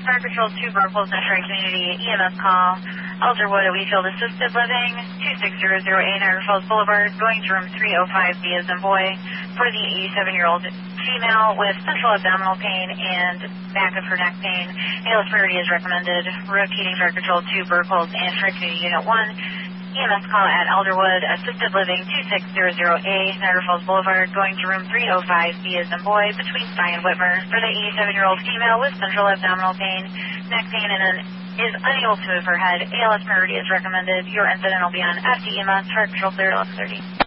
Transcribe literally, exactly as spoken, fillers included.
Fire Control two, Burples, Metro Community, E M S call, Elderwood, a Wheatfield Assisted Living, two six zero zero eight, Niagara Falls Boulevard, going to room three oh five, B as in boy, for the eighty-seven-year-old female with central abdominal pain and back of her neck pain. A L S priority is recommended. Repeating Fire Control two, Burples, and Tri Community Unit one, E M S call at Elderwood, Assisted Living, two six zero zero eight, Niagara Falls Boulevard, going to room three oh five, B as in boy, between Sty and Whitmer, for the eighty-seven-year-old female with central abdominal pain, neck pain, and an is unable to move her head. A L S priority is recommended. Your incident will be on F D E M S, Fire Control clear at eleven thirty.